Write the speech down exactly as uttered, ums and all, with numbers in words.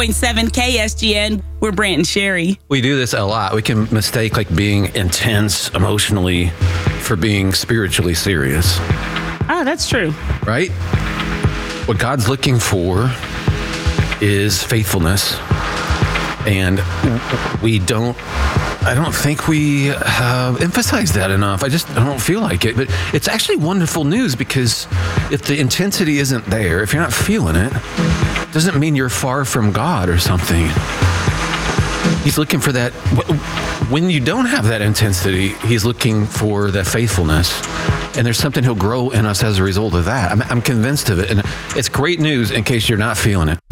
point seven K S G N. We're Brant and Sherry. We do this a lot. We can mistake like being intense emotionally for being spiritually serious. Ah, that's true. Right? What God's looking for is faithfulness. And we don't, I don't think we uh, emphasize that enough. I just I don't feel like it. But it's actually wonderful news, because if the intensity isn't there, if you're not feeling it, it doesn't mean you're far from God or something. He's looking for that. When you don't have that intensity, he's looking for that faithfulness. And there's something he'll grow in us as a result of that. I'm, I'm convinced of it. And it's great news in case you're not feeling it.